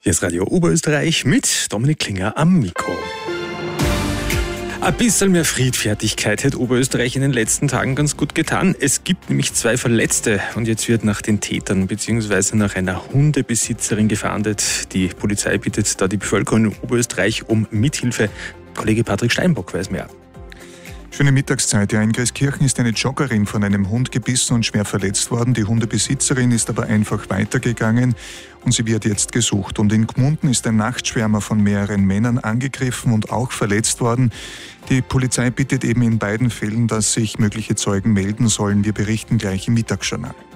Hier ist Radio Oberösterreich mit Dominik Klinger am Mikro. Ein bisschen mehr Friedfertigkeit hätte Oberösterreich in den letzten Tagen ganz gut getan. Es gibt nämlich 2 Verletzte und jetzt wird nach den Tätern bzw. nach einer Hundebesitzerin gefahndet. Die Polizei bittet da die Bevölkerung in Oberösterreich um Mithilfe. Kollege Patrick Steinbock weiß mehr. Schöne Mittagszeit. Ja, in Grieskirchen ist eine Joggerin von einem Hund gebissen und schwer verletzt worden. Die Hundebesitzerin ist aber einfach weitergegangen und sie wird jetzt gesucht. Und in Gmunden ist ein Nachtschwärmer von mehreren Männern angegriffen und auch verletzt worden. Die Polizei bittet eben in beiden Fällen, dass sich mögliche Zeugen melden sollen. Wir berichten gleich im Mittagsjournal.